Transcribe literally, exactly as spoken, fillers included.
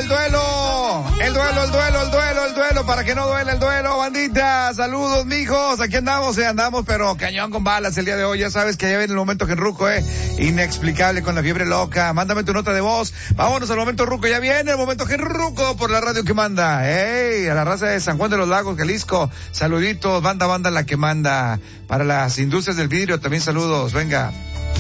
el duelo, el duelo, el duelo, el duelo, el duelo, para que no duele el duelo, bandita. Saludos, mijos, aquí andamos, eh, andamos, pero cañón con balas el día de hoy. Ya sabes que ya viene el momento genruco, eh, inexplicable con la fiebre loca. Mándame tu nota de voz. Vámonos al momento ruco, ya viene el momento genruco por la radio que manda. Ey, a la raza de San Juan de los Lagos, Jalisco, saluditos, banda, banda la que manda. Para las industrias del vidrio también saludos, venga.